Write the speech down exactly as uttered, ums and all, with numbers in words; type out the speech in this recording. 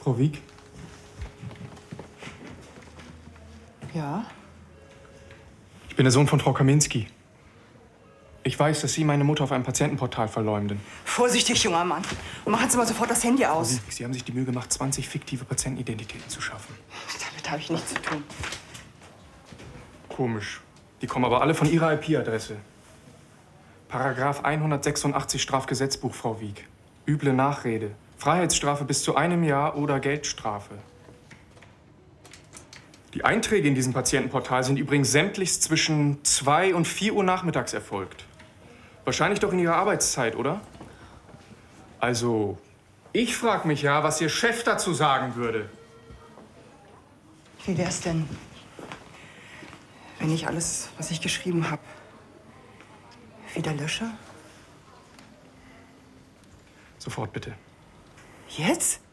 Frau Wieck? Ja? Ich bin der Sohn von Frau Kaminski. Ich weiß, dass Sie meine Mutter auf einem Patientenportal verleumden. Vorsichtig, junger Mann. Und machen Sie mal sofort das Handy aus. Frau Wieck, Sie haben sich die Mühe gemacht, zwanzig fiktive Patientenidentitäten zu schaffen. Damit habe ich nichts zu tun. Komisch. Die kommen aber alle von Ihrer I P-Adresse. Paragraph hundertsechsundachtzig Strafgesetzbuch, Frau Wieck. Üble Nachrede. Freiheitsstrafe bis zu einem Jahr oder Geldstrafe. Die Einträge in diesem Patientenportal sind übrigens sämtlichst zwischen zwei und vier Uhr nachmittags erfolgt. Wahrscheinlich doch in Ihrer Arbeitszeit, oder? Also, ich frage mich ja, was Ihr Chef dazu sagen würde. Wie wär's denn, wenn ich alles, was ich geschrieben habe, wieder lösche? Sofort bitte. Jetzt?